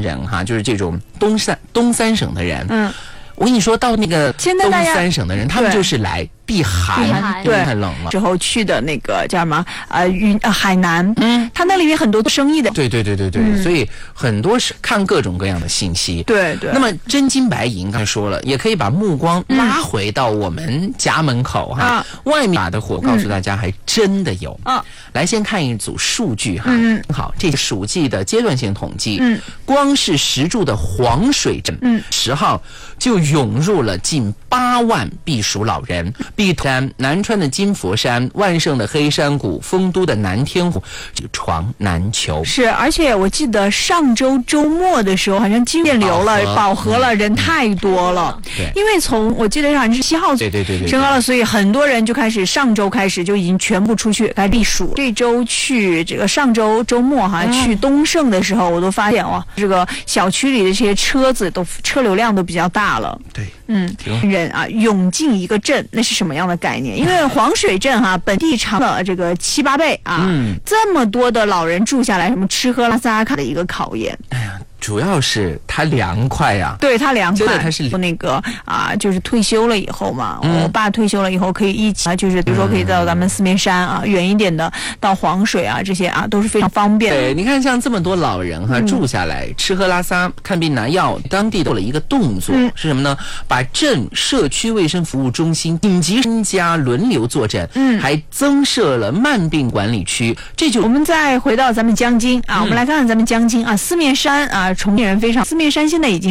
人哈，就是这种东三省的人，我跟你说到那个东三省的人，他们就是来避寒， 对， 太冷了。 之后去的那个叫什么海南，他那里面很多生意的， 对，所以很多是看各种各样的信息， 对。 那么真金白银刚才说了，也可以把目光拉回到我们家门口哈，外面打的火，告诉大家还真的有。来先看一组数据哈，好，这是暑季的阶段性统计，光是石柱的黄水镇，10号就涌入了近8万避暑老人。碧山、南川的金佛山、万盛的黑山谷、丰都的南天湖，这个床难求。 是，而且我记得上周周末的时候，好像限流了，饱和了，人太多了。 对， 因为我记得好像是7号对升高了，所以很多人就开始上周开始就已经全部出去开始避暑。这周去这个上周周末去东胜的时候，我都发现这个小区里的这些车子车流量都比较大了。 对， 人涌进一个镇，那是什么样的概念？因为黄水镇本地长了这个7、8倍这么多的老人住下来，什么吃喝拉撒卡的一个考验。 哎呀，主要是它凉快呀， 对，它凉快。 它是那个就是退休了以后嘛，我爸退休了以后可以一起就是比如说可以到咱们四面山远一点的到黄水这些都是非常方便的。 对，你看像这么多老人住下来，吃喝拉撒、看病拿药，当地做了一个动作是什么呢？把镇社区卫生服务中心紧急增加轮流坐诊，还增设了慢病管理区。我们再回到咱们江津我们来看看咱们江津四面山重庆人非常，四面山现在已经